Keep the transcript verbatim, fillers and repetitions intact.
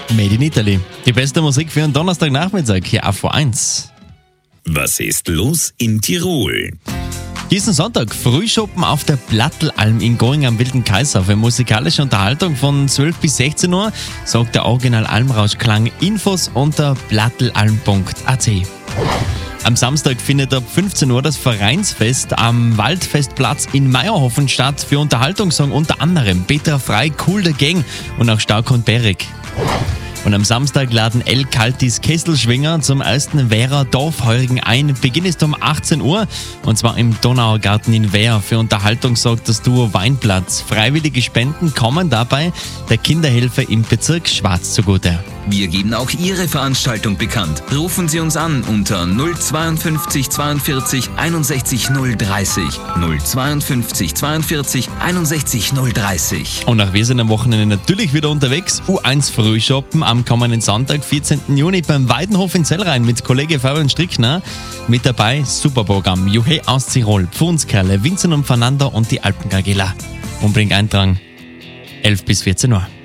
Made in Italy. Die beste Musik für einen Donnerstagnachmittag hier auf V eins. Was ist los in Tirol? Diesen Sonntag Frühschoppen auf der Plattelalm in Going am Wilden Kaiser. Für musikalische Unterhaltung von zwölf bis sechzehn Uhr sorgt der Original Almrauschklang. Infos unter plattelalm punkt a t. Am Samstag findet ab fünfzehn Uhr das Vereinsfest am Waldfestplatz in Meierhofen statt. Für Unterhaltung sorgen unter anderem Petra Frei, Cool the Gang und auch Stark und Berik. Und am Samstag laden El Kaltis Kesselschwinger zum ersten Wehrer Dorfheurigen ein. Beginn ist um achtzehn Uhr und zwar im Donaugarten in Wehr. Für Unterhaltung sorgt das Duo Weinplatz. Freiwillige Spenden kommen dabei der Kinderhilfe im Bezirk Schwarz zugute. Wir geben auch Ihre Veranstaltung bekannt. Rufen Sie uns an unter null zweiundfünfzig zweiundvierzig einundsechzig null dreißig. null zweiundfünfzig zweiundvierzig einundsechzig null dreißig. Und auch wir sind am Wochenende natürlich wieder unterwegs. U eins Frühshoppen am kommenden Sonntag, vierzehnten Juni beim Weidenhof in Zellrhein mit Kollege Fabian Strickner. Mit dabei Superprogramm, Juhe aus Tirol, Pfundskerle, Vincent und Fernando und die Alpengagela. Unbedingt eintragen. elf bis vierzehn Uhr.